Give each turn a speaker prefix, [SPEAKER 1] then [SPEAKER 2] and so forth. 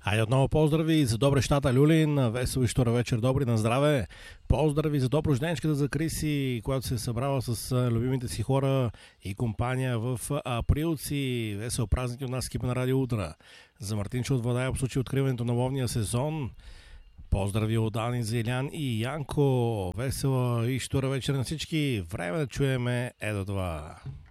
[SPEAKER 1] Хайде отново поздрави за добре щата Люлин, весел и штора вечер, добри на здраве. Поздрави за добро рожденичката за Криси, която се е събрала с любимите си хора и компания в Априлци. Весел празник от нас, екипа на Радио Утра. За Мартинчо от Владая по случай откриването на ловния сезон. Поздрави от Ани, за Илян и Янко. Весела и штора вечер на всички. Време да чуеме ето това.